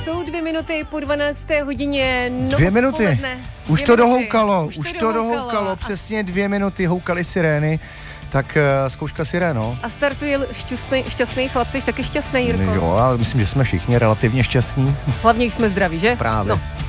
Jsou 2 minuty po 12. hodině. 2 minuty. Už to dohoukalo. Už to dohoukalo. Přesně 2 minuty houkaly sirény. Tak zkouška sirén, no. A startuje šťastný chlap, jsi taky šťastný, Jirko? Jo, já myslím, že jsme všichni relativně šťastní. Hlavně, když jsme zdraví, že? Právě. No.